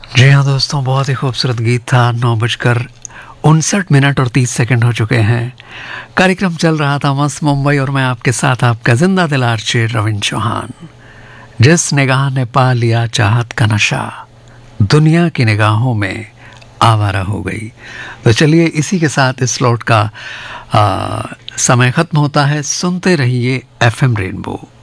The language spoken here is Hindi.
जी हाँ दोस्तों, बहुत ही खूबसूरत गीत था। 9:59 और 30 सेकंड हो चुके हैं। कार्यक्रम चल रहा था मस्त मुंबई और मैं आपके साथ आपका जिंदा दिल आरजे रविंद्र चौहान। जिस निगाह ने पा लिया चाहत का नशा, दुनिया की निगाहों में आवारा हो गई। तो चलिए इसी के साथ इस स्लॉट का समय ख़त्म होता है। सुनते रहिए एफएम रेनबो।